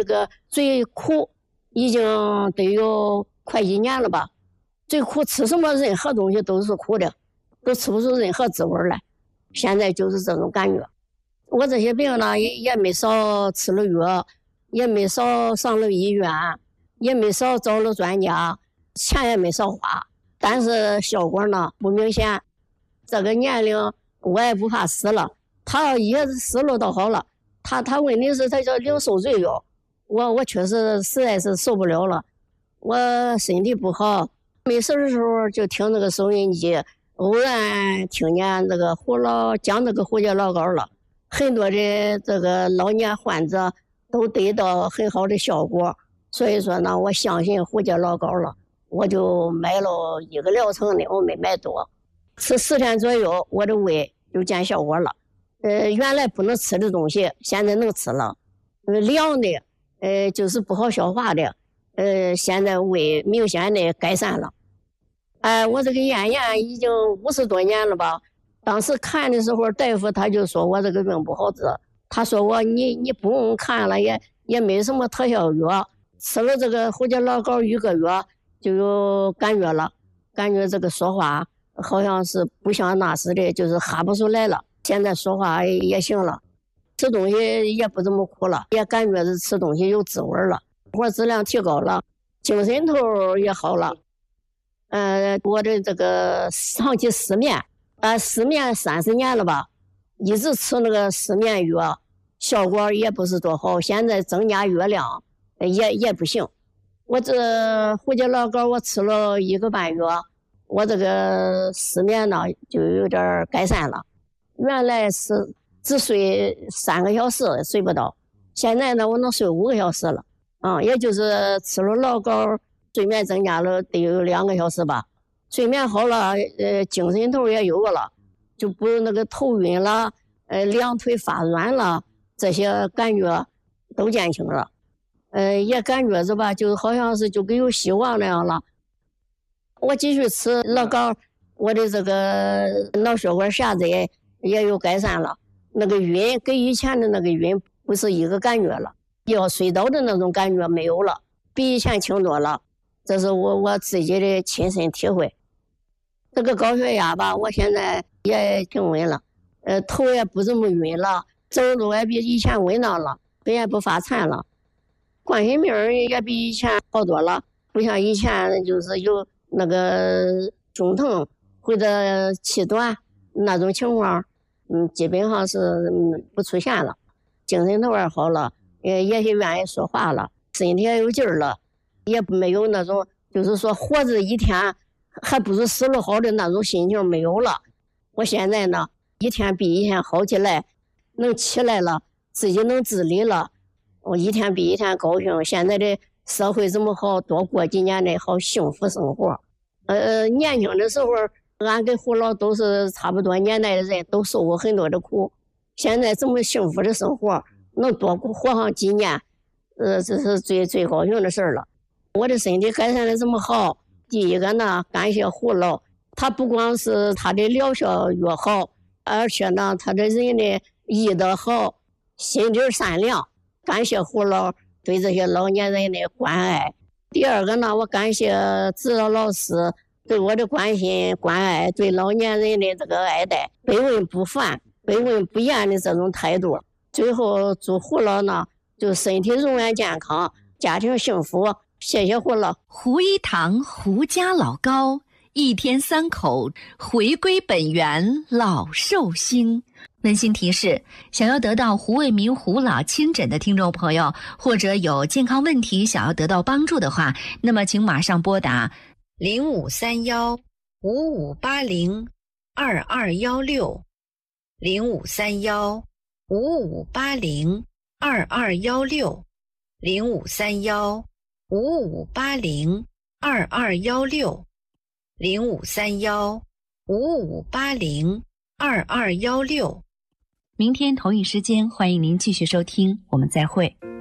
这个嘴苦，已经得有快几年了吧。嘴苦，吃什么任何东西都是苦的，都吃不出任何滋味来。现在就是这种感觉。我这些病呢，也没少吃了药，也没少上了医院，也没少找了专家，钱也没少花，但是效果呢不明显。这个年龄我也不怕死了，他也死了倒好了。他问题是他叫零受罪药，我确实实在是受不了了，我身体不好，没事的时候就听那个收音机，偶然听见这个讲这个胡椒老膏了，很多的这个老年患者都得到很好的效果，所以说呢，我相信胡椒老膏了，我就买了一个疗程的，我没买多，吃10天左右，我的胃就见效果了。原来不能吃的东西，现在能吃了。凉的，就是不好消化的，现在胃明显的改善了。我这个咽炎已经50多年了吧。当时看的时候，大夫他就说我这个病不好治，他说你不用看了，也没什么特效药，吃了这个胡椒老膏1个月就有感觉了，感觉这个说话好像是不像那时的，就是哈不出来了。现在说话也行了，吃东西也不怎么苦了，也感觉是吃东西有滋味了，活质量提高了，精神头也好了。我的这个长期失眠，失眠30年了吧，一直吃那个失眠药，效果也不是多好，现在增加药量也不行。我这胡椒老膏我吃了1个半月，我这个失眠呢就有点改善了。原来是只睡3个小时睡不到，现在呢我能睡5个小时了。也就是吃了老膏，睡眠增加了得有2个小时吧。睡眠好了，精神头也有了，就不那个头晕了，两腿发软了，这些感觉都减轻了。也感觉着吧，就好像是就跟有希望那样了。我继续吃老膏，我的这个脑血管狭窄也有改善了，那个晕跟以前的那个晕不是一个感觉了，要睡着的那种感觉没有了，比以前轻多了，这是我自己的亲身体会。这个高血压吧，我现在也挺稳了，头也不怎么晕了，走路也比以前稳当了，腿也不发颤了，冠心病也比以前好多了，不像以前就是有那个胸疼或者气短那种情况。基本上是不出现了，精神头也好了，也愿意说话了，身体也有劲儿了，也没有那种就是说活着一天还不如死了好的那种心情没有了。我现在呢，一天比一天好起来，能起来了，自己能自理了，我一天比一天高兴。现在的社会这么好，多过几年的好幸福生活。年轻的时候俺跟胡老都是差不多年代的人，都受过很多的苦。现在这么幸福的生活，能多活上几年，这是最高兴的事了。我的身体改善的这么好，第一个呢，感谢胡老，他不光是他的疗效越好，而且呢，他的人的医德好，心地善良。感谢胡老对这些老年人的关爱。第二个呢，我感谢指导老师对我的关心关爱，对老年人的这个爱戴，百问不烦，百问不厌的这种态度。最后祝胡老呢，就身体永远健康，家庭幸福。谢谢胡老。 胡一堂胡家老膏，1天3口，回归本源，老寿星。温馨提示：想要得到胡卫民胡老亲诊的听众朋友，或者有健康问题想要得到帮助的话，那么请马上拨打0531-5580-2216 0531-5580-2216 0531-5580-2216 0531-5580-2216。明天同一时间，欢迎您继续收听，我们再会。